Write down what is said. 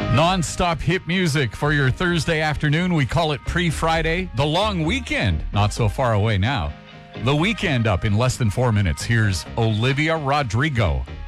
Non-stop hit music for your Thursday afternoon. We call it pre-Friday. The long weekend, not so far away now. The weekend up in less than 4 minutes. Here's Olivia Rodrigo.